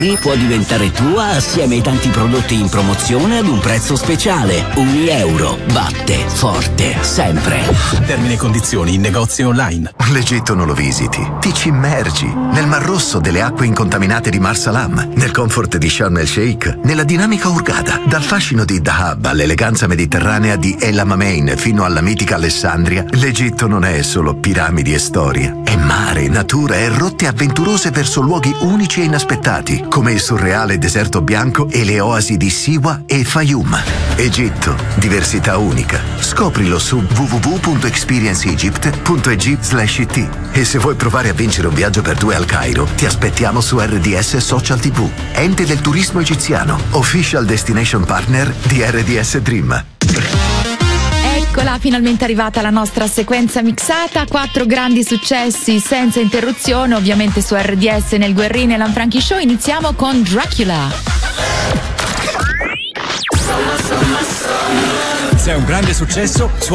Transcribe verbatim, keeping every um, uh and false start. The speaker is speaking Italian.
può diventare tua assieme ai tanti prodotti in promozione ad un prezzo speciale. Unieuro batte forte sempre. Termini e condizioni in negozi online. L'Egitto non lo visiti, ti ci immergi nel Mar Rosso delle acque incontaminate di Marsalam, nel comfort di Sharm el Sheikh, nella dinamica Hurghada, dal fascino di Dahab all'eleganza mediterranea di El Alamein fino alla mitica Alessandria. L'Egitto non è solo piramidi e storia, è mare, natura e rotte avventurose verso luoghi unici e inaspettati, come il surreale deserto bianco e le oasi di Siwa e Fayum. Egitto, diversità unica. Scoprilo su w w w punto experience egypt punto e g slash it. E se vuoi provare a vincere un viaggio per due al Cairo, ti aspettiamo su R D S Social tivù, ente del turismo egiziano, official destination partner di R D S Dream. Eccola, finalmente arrivata la nostra sequenza mixata, quattro grandi successi senza interruzione, ovviamente su R D S nel Guerrini e Lanfranchi Show. Iniziamo con Dracula. Se è un grande successo,